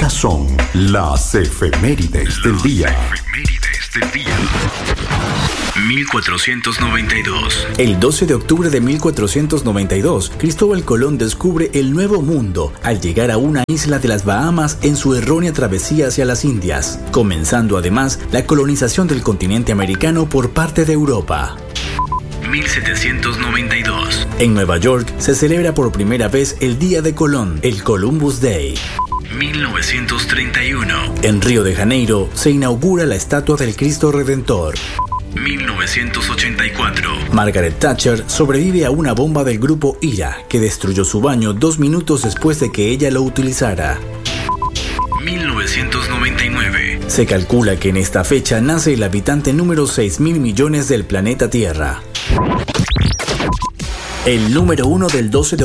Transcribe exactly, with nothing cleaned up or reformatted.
Estas son las efemérides del día. Efemérides del día. mil cuatrocientos noventa y dos. El doce de octubre de mil cuatrocientos noventa y dos, Cristóbal Colón descubre el Nuevo Mundo al llegar a una isla de las Bahamas en su errónea travesía hacia las Indias, comenzando además la colonización del continente americano por parte de Europa. mil setecientos noventa y dos. En Nueva York se celebra por primera vez el Día de Colón, el Columbus Day. mil novecientos treinta y uno. En Río de Janeiro se inaugura la estatua del Cristo Redentor. mil novecientos ochenta y cuatro. Margaret Thatcher sobrevive a una bomba del grupo IRA que destruyó su baño dos minutos después de que ella lo utilizara. mil novecientos noventa y nueve. Se calcula que en esta fecha nace el habitante número seis mil millones del planeta Tierra. El número uno del doce de